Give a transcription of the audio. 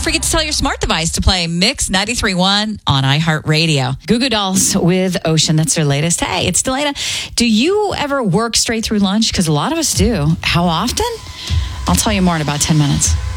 forget to tell your smart device to play Mix 93.1 on iHeartRadio. Goo Goo Dolls with Ocean. That's their latest. Hey, it's Delana. Do you ever work straight through lunch? Because a lot of us do. How often? I'll tell you more in about 10 minutes.